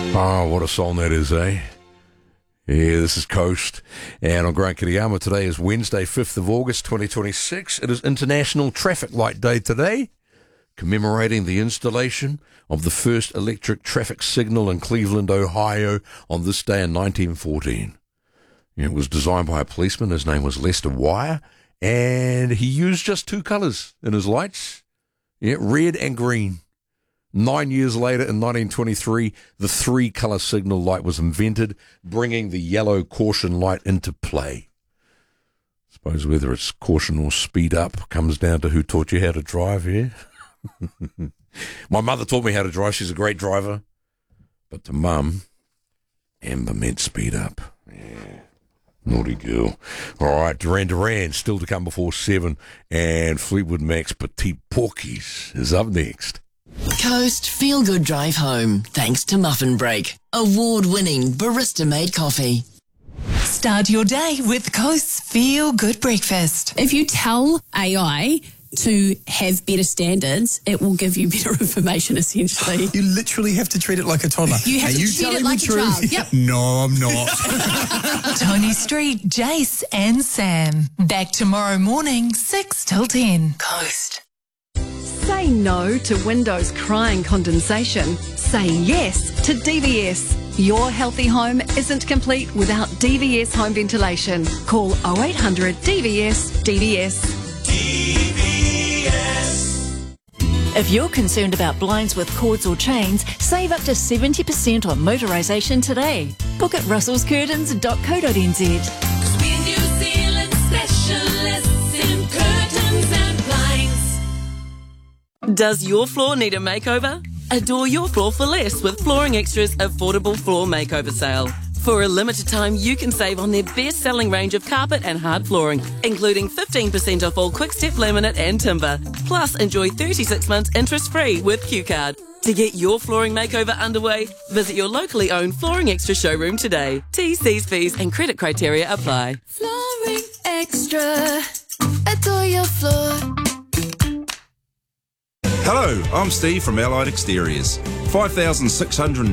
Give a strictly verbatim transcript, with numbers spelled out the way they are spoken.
Oh, what a song that is, eh? Yeah, this is Coast, and on Grant Kiriyama. Today is Wednesday, fifth of August, twenty twenty-six. It is International Traffic Light Day today, commemorating the installation of the first electric traffic signal in Cleveland, Ohio, on this day in nineteen fourteen. It was designed by a policeman. His name was Lester Wire, and he used just two colours in his lights, yeah, red and green. Nine years later, in nineteen twenty-three, the three-colour signal light was invented, bringing the yellow caution light into play. I suppose whether it's caution or speed up comes down to who taught you how to drive, yeah? My mother taught me how to drive. She's a great driver. But to Mum, Amber meant speed up. Yeah. Naughty girl. All right, Duran Duran still to come before seven, and Fleetwood Mac's Petite Porkies is up next. Coast Feel Good Drive Home, thanks to Muffin Break, award-winning barista-made coffee. Start your day with Coast's Feel Good Breakfast. If you tell A I to have better standards, it will give you better information, essentially. You literally have to treat it like a toddler. You have Are to you treat telling it like the a truth? child. Yep. No, I'm not. Tony Street, Jace and Sam. Back tomorrow morning, six till ten. Coast. Say no to windows crying condensation. Say yes to D V S. Your healthy home isn't complete without D V S home ventilation. Call oh eight hundred D V S D V S. D V S. If you're concerned about blinds with cords or chains, save up to seventy percent on motorisation today. Book at russells curtains dot co dot n z. We're New Zealand specialists in curtains and blinds. Does your floor need a makeover? Adore your floor for less with Flooring Extra's affordable floor makeover sale. For a limited time, you can save on their best-selling range of carpet and hard flooring, including fifteen percent off all quick-step laminate and timber. Plus, enjoy thirty-six months interest-free with Q Card. To get your flooring makeover underway, visit your locally owned Flooring Extra showroom today. T's, C's, fees and credit criteria apply. Flooring Extra. Adore your floor. Hello, I'm Steve from Allied Exteriors. five thousand six hundred